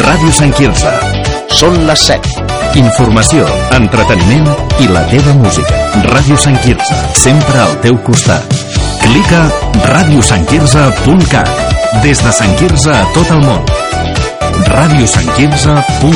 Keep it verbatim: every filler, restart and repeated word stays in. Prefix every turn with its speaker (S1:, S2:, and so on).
S1: Ràdio Sant Quirze.
S2: Són les set.
S1: Informació, entreteniment i la teva música. Ràdio Sant Quirze, sempre al teu costat. Clica ràdio sant quirze punt cat. Des de Sant Quirze a tot el món. ràdio sant quirze punt cat